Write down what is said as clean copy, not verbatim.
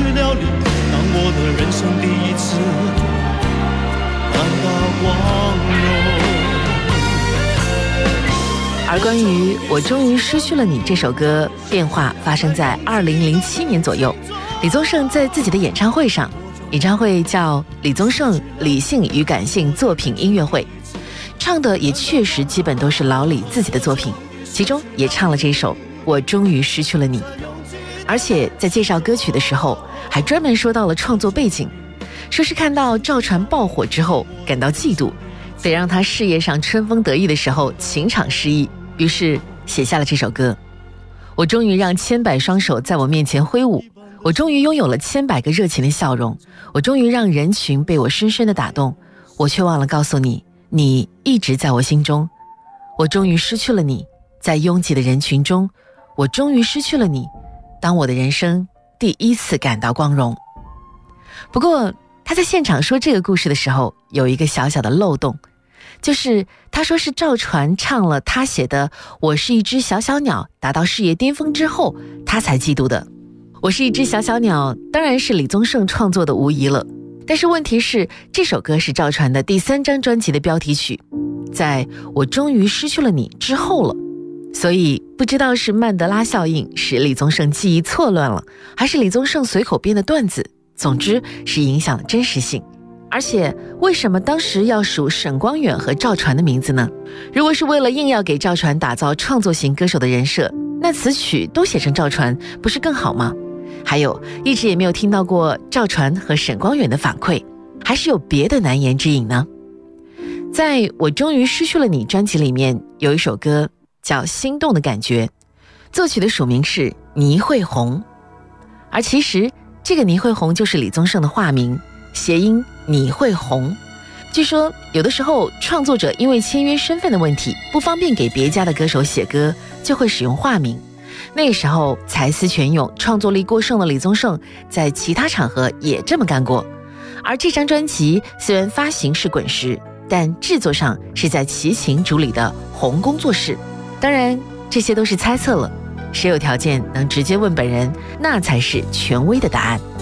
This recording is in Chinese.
了你，当我的人生第一次感到光荣。 而关于我终于失去了你这首歌，变化发生在2007年左右。李宗盛在自己的演唱会上，演唱会叫李宗盛理性与感性作品音乐会，唱的也确实基本都是老李自己的作品，其中也唱了这首我终于失去了你。而且在介绍歌曲的时候还专门说到了创作背景，说是看到赵传爆火之后感到嫉妒，得让他事业上春风得意的时候情场失意，于是写下了这首歌。我终于让千百双手在我面前挥舞，我终于拥有了千百个热情的笑容，我终于让人群被我深深地打动，我却忘了告诉你，你一直在我心中。我终于失去了你，在拥挤的人群中，我终于失去了你，当我的人生第一次感到光荣。不过他在现场说这个故事的时候有一个小小的漏洞，就是他说是赵传唱了他写的我是一只小小鸟达到事业巅峰之后他才嫉妒的。我是一只小小鸟当然是李宗盛创作的无疑了，但是问题是这首歌是赵传的第3张专辑的标题曲，在我终于失去了你之后了，所以不知道是曼德拉效应使李宗盛记忆错乱了，还是李宗盛随口编的段子，总之是影响了真实性。而且为什么当时要数沈光远和赵传的名字呢？如果是为了硬要给赵传打造创作型歌手的人设，那词曲都写成赵传不是更好吗？还有一直也没有听到过赵传和沈光远的反馈，还是有别的难言之隐呢？在我终于失去了你专辑里面有一首歌叫心动的感觉，作曲的署名是倪慧红，而其实这个倪慧红就是李宗盛的化名，谐音倪慧红。据说有的时候创作者因为签约身份的问题不方便给别家的歌手写歌，就会使用化名。那时候才思泉涌创作力过剩的李宗盛在其他场合也这么干过。而这张专辑虽然发行是滚石，但制作上是在齐秦主理的红工作室。当然这些都是猜测了，谁有条件能直接问本人，那才是权威的答案。